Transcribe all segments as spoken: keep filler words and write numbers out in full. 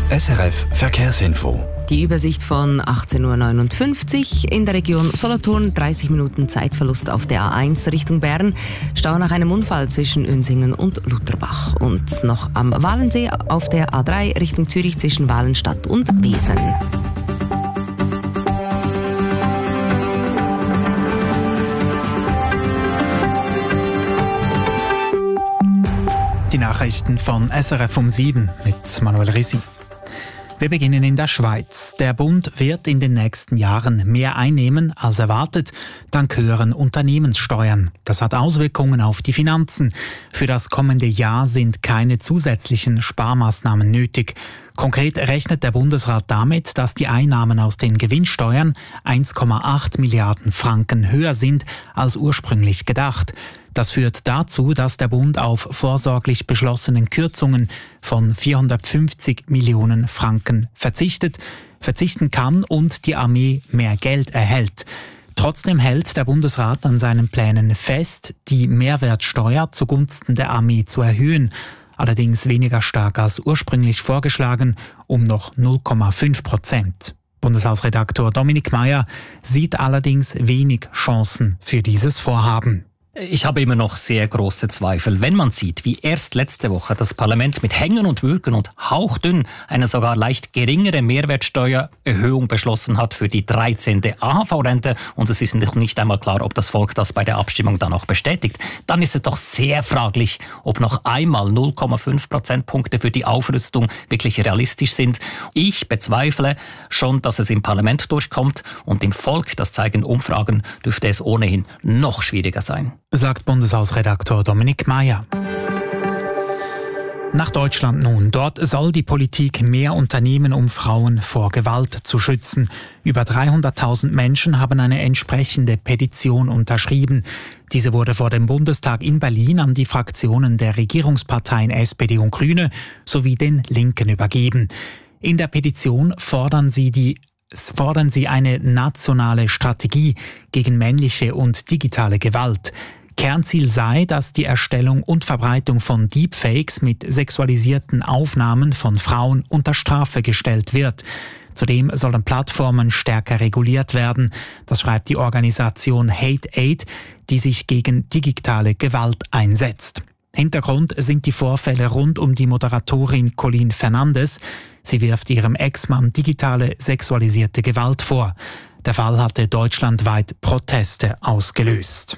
S R F Verkehrsinfo. Die Übersicht von achtzehn Uhr neunundfünfzig in der Region Solothurn. dreißig Minuten Zeitverlust auf der A eins Richtung Bern. Stau nach einem Unfall zwischen Unsingen und Lutherbach. Und noch am Walensee auf der A drei Richtung Zürich zwischen Walenstadt und Wesen. Die Nachrichten von S R F um sieben mit Manuel Risi. Wir beginnen in der Schweiz. Der Bund wird in den nächsten Jahren mehr einnehmen als erwartet, dank höheren Unternehmenssteuern. Das hat Auswirkungen auf die Finanzen. Für das kommende Jahr sind keine zusätzlichen Sparmaßnahmen nötig. Konkret rechnet der Bundesrat damit, dass die Einnahmen aus den Gewinnsteuern eins Komma acht Milliarden Franken höher sind als ursprünglich gedacht. Das führt dazu, dass der Bund auf vorsorglich beschlossenen Kürzungen von vierhundertfünfzig Millionen Franken verzichtet, verzichten kann und die Armee mehr Geld erhält. Trotzdem hält der Bundesrat an seinen Plänen fest, die Mehrwertsteuer zugunsten der Armee zu erhöhen, allerdings weniger stark als ursprünglich vorgeschlagen, um noch null Komma fünf Prozent. Bundeshausredaktor Dominik Meier sieht allerdings wenig Chancen für dieses Vorhaben. Ich habe immer noch sehr große Zweifel, wenn man sieht, wie erst letzte Woche das Parlament mit Hängen und Würgen und hauchdünn eine sogar leicht geringere Mehrwertsteuererhöhung beschlossen hat für die dreizehnte A H V-Rente und es ist noch nicht einmal klar, ob das Volk das bei der Abstimmung dann auch bestätigt. Dann ist es doch sehr fraglich, ob noch einmal null Komma fünf Prozentpunkte für die Aufrüstung wirklich realistisch sind. Ich bezweifle schon, dass es im Parlament durchkommt und im Volk, das zeigen Umfragen, dürfte es ohnehin noch schwieriger sein. Sagt Bundeshausredaktor Dominik Meier. Nach Deutschland nun. Dort soll die Politik mehr unternehmen, um Frauen vor Gewalt zu schützen. Über dreihunderttausend Menschen haben eine entsprechende Petition unterschrieben. Diese wurde vor dem Bundestag in Berlin an die Fraktionen der Regierungsparteien S P D und Grüne sowie den Linken übergeben. In der Petition fordern sie die fordern sie eine nationale Strategie gegen männliche und digitale Gewalt. Kernziel sei, dass die Erstellung und Verbreitung von Deepfakes mit sexualisierten Aufnahmen von Frauen unter Strafe gestellt wird. Zudem sollen Plattformen stärker reguliert werden. Das schreibt die Organisation Hate Aid, die sich gegen digitale Gewalt einsetzt. Hintergrund sind die Vorfälle rund um die Moderatorin Colleen Fernandes. Sie wirft ihrem Ex-Mann digitale sexualisierte Gewalt vor. Der Fall hatte deutschlandweit Proteste ausgelöst.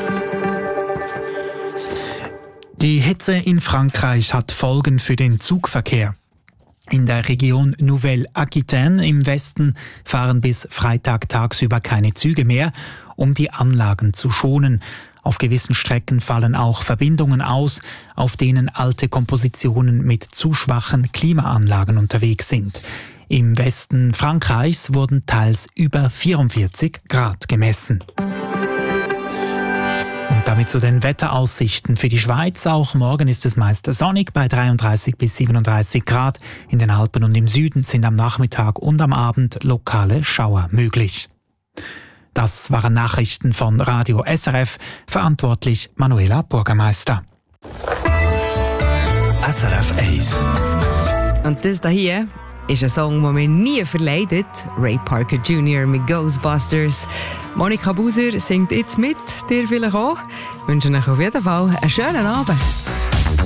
Die Hitze in Frankreich hat Folgen für den Zugverkehr. In der Region Nouvelle-Aquitaine im Westen fahren bis Freitag tagsüber keine Züge mehr, um die Anlagen zu schonen. Auf gewissen Strecken fallen auch Verbindungen aus, auf denen alte Kompositionen mit zu schwachen Klimaanlagen unterwegs sind. Im Westen Frankreichs wurden teils über vierundvierzig Grad gemessen. Und damit zu den Wetteraussichten für die Schweiz. Auch morgen ist es meist sonnig bei dreiunddreißig bis siebenunddreißig Grad. In den Alpen und im Süden sind am Nachmittag und am Abend lokale Schauer möglich. Das waren Nachrichten von Radio S R F, verantwortlich Manuela Bürgermeister. S R F eins. Und das hier ist ein Song, den man nie verleidet. Ray Parker Junior mit Ghostbusters. Monika Buser singt jetzt mit, dir vielleicht auch. Ich wünsche euch auf jeden Fall einen schönen Abend.